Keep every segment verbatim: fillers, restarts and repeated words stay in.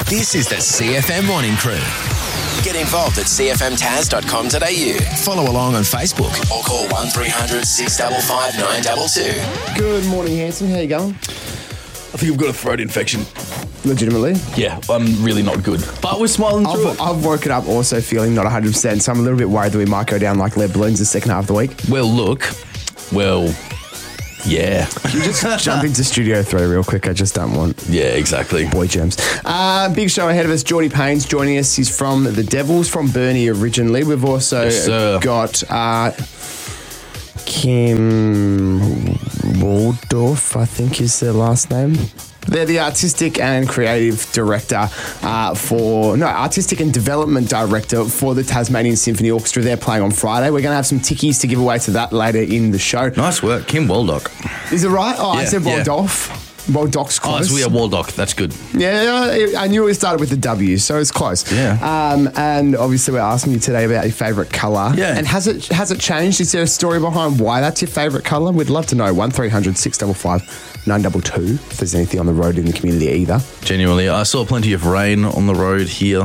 This is the C F M Morning Crew. Get involved at c f m taz dot com dot a u. Follow along on Facebook or call one three hundred six five five nine two two. Good morning, Hanson. How you going? I think I've got a throat infection. Legitimately? Yeah, I'm really not good. But we're smiling through I've, it. I've woken up also feeling not one hundred percent, so I'm a little bit worried that we might go down like lead balloons the second half of the week. Well, look. Well, yeah. Can you just jump into Studio three real quick? I just don't want... Yeah, exactly. Boy gems. Uh, big show ahead of us. Geordie Payne's joining us. He's from the Devils, from Burnie originally. We've also Yes, sir. got uh, Kim Waldorf, I think is their last name. They're the artistic and creative director uh, for, no, artistic and development director for the Tasmanian Symphony Orchestra. They're playing on Friday. We're going to have some tickies to give away to that later in the show. Nice work. Kim Waldock. Is it right? Oh, I Yeah, said yeah. Waldorf. Waldorf's Oh, close. it's weird. Waldock. That's good. Yeah, I knew it started with the W, so it's close. Yeah. Um, and obviously, we're asking you today about your favourite colour. Yeah. And has it has it changed? Is there a story behind why that's your favourite colour? We'd love to know. One three hundred six five five nine two two. If there's anything on the road in the community either. Genuinely. I saw plenty of rain on the road here.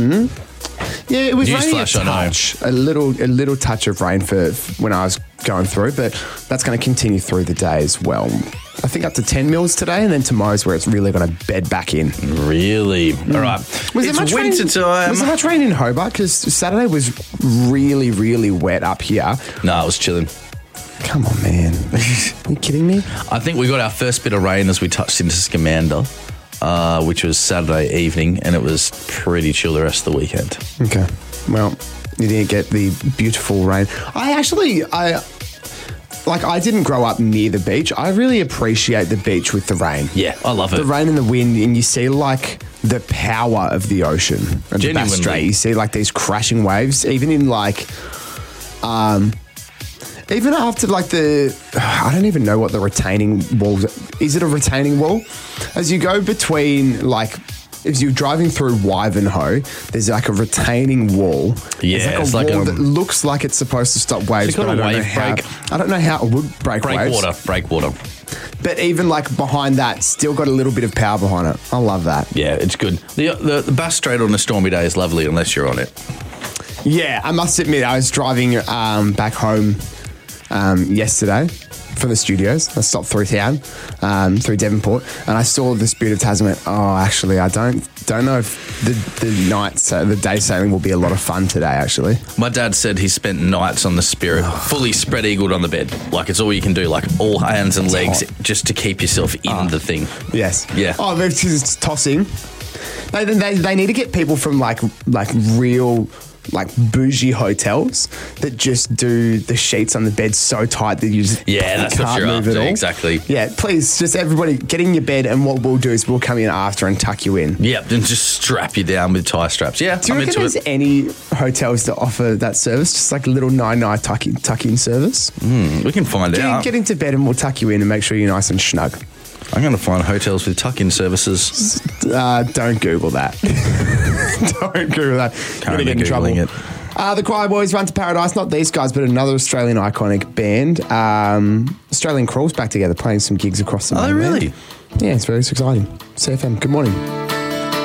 Yeah, it was raining a Newsflash, I know. touch, a little a little touch of rain for when I was going through, but that's going to continue through the day as well. I think up to ten mils today, and then tomorrow's where it's really going to bed back in. Really? All right. Was it's there much winter rain? time. Was there much rain in Hobart? Because Saturday was really, really wet up here. No, it was chilling. Come on, man. Are you kidding me? I think we got our first bit of rain as we touched into Scamander, uh, which was Saturday evening, and it was pretty chill the rest of the weekend. Okay. Well, you didn't get the beautiful rain. I actually, I like, I didn't grow up near the beach. I really appreciate the beach with the rain. Yeah, I love it. The rain and the wind, and you see like the power of the ocean and the Bass Genuinely. Strait. You see like these crashing waves, even in like, um, even after like the, I don't even know what the retaining wall is. It a retaining wall? As you go between like, if you're driving through Wivenhoe, there's like a retaining wall. Yeah, it's it's like a like wall a- that looks like it's supposed to stop waves, It's got but I a don't know wave how. break. I don't know how it would break, Break waves. water. Break water. But even like behind that, still got a little bit of power behind it. I love that. Yeah, it's good. The, the, the Bass Strait on a stormy day is lovely unless you're on it. Yeah, I must admit, I was driving um, back home um, yesterday from the studios. I stopped through town, um, through Devonport, and I saw the Spirit of Tasman. Oh, actually, I don't don't know if the the night, sa- the day sailing will be a lot of fun today. Actually, My dad said he spent nights on the Spirit, fully spread eagled on the bed. Like it's all you can do, like all hands and legs, hot. just to keep yourself in the thing. yes, Yeah. Oh, they're just tossing. They, they they need to get people from like like real. Like bougie hotels that just do the sheets on the bed so tight that you just Yeah, that's what can't you're move at after, all. exactly. Yeah, please, just everybody get in your bed, and what we'll do is we'll come in after and tuck you in. Yep, and just strap you down with tie straps. Yeah, Do you I'm reckon into there's it. any hotels that offer that service, just like a little nine-night tuck-in, tuck-in service? Mm, we can find Get, out. get into bed and we'll tuck you in and make sure you're nice and snug. I'm going to find hotels with tuck-in services. Uh, don't Google that. Don't Google that. You're Currently gonna get in trouble. Googling it. Uh, the Choir Boys Run to Paradise, not these guys, but another Australian iconic band. Um, Australian Crawl's back together, playing some gigs across the Oh, mainland. really? Yeah, it's very exciting. C F M, good morning.